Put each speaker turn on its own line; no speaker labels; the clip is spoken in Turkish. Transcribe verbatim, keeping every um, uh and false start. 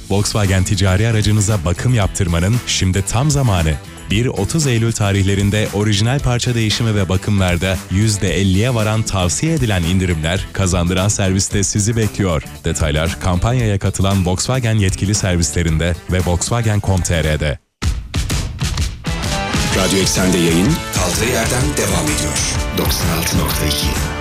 Volkswagen ticari aracınıza bakım yaptırmanın şimdi tam zamanı. bir otuz Eylül tarihlerinde orijinal parça değişimi ve bakımlarda yüzde elliye varan tavsiye edilen indirimler kazandıran serviste sizi bekliyor. Detaylar kampanyaya katılan Volkswagen yetkili servislerinde ve volkswagen nokta com nokta tr'de.
Radyo Eksen'de yayın kaldığı yerden devam ediyor. doksan altı nokta iki